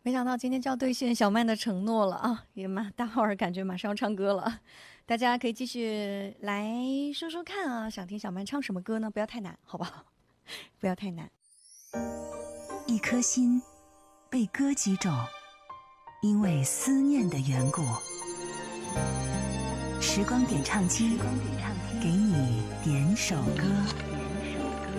没想到今天就要兑现小曼的承诺了啊！大伙儿感觉马上要唱歌了，大家可以继续来说说看啊，想听小曼唱什么歌呢？不要太难，好不好？不要太难。 一颗心被歌击中，因为思念的缘故。时光点唱机，给你点首歌。